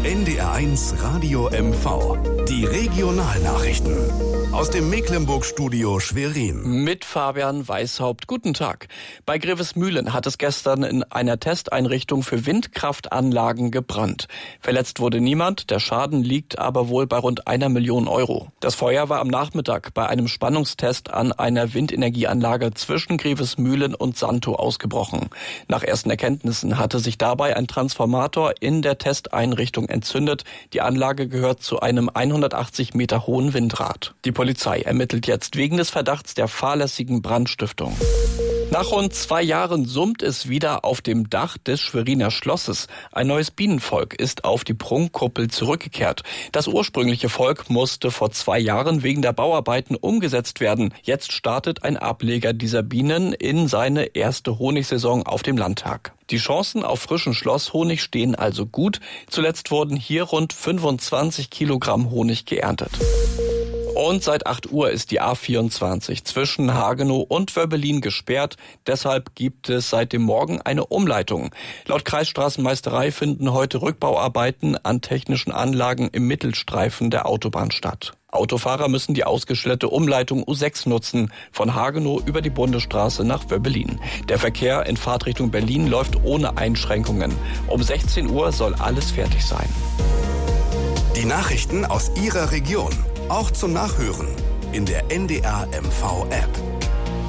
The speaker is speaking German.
NDR1 Radio MV. Die Regionalnachrichten. Aus dem Mecklenburg-Studio Schwerin. Mit Fabian Weishaupt. Guten Tag. Bei Grevesmühlen hat es gestern in einer Testeinrichtung für Windkraftanlagen gebrannt. Verletzt wurde niemand, der Schaden liegt aber wohl bei rund 1 Million Euro. Das Feuer war am Nachmittag bei einem Spannungstest an einer Windenergieanlage zwischen Grevesmühlen und Santo ausgebrochen. Nach ersten Erkenntnissen hatte sich dabei ein Transformator in der Testeinrichtung entzündet. Die Anlage gehört zu einem 180 Meter hohen Windrad. Die Polizei ermittelt jetzt wegen des Verdachts der fahrlässigen Brandstiftung. Nach rund 2 Jahren summt es wieder auf dem Dach des Schweriner Schlosses. Ein neues Bienenvolk ist auf die Prunkkuppel zurückgekehrt. Das ursprüngliche Volk musste vor 2 Jahren wegen der Bauarbeiten umgesetzt werden. Jetzt startet ein Ableger dieser Bienen in seine erste Honigsaison auf dem Landtag. Die Chancen auf frischen Schlosshonig stehen also gut. Zuletzt wurden hier rund 25 Kilogramm Honig geerntet. Und seit 8 Uhr ist die A24 zwischen Hagenow und Wöbbelin gesperrt. Deshalb gibt es seit dem Morgen eine Umleitung. Laut Kreisstraßenmeisterei finden heute Rückbauarbeiten an technischen Anlagen im Mittelstreifen der Autobahn statt. Autofahrer müssen die ausgestellte Umleitung U6 nutzen, von Hagenow über die Bundesstraße nach Wöbbelin. Der Verkehr in Fahrtrichtung Berlin läuft ohne Einschränkungen. Um 16 Uhr soll alles fertig sein. Die Nachrichten aus Ihrer Region. Auch zum Nachhören in der NDR MV App.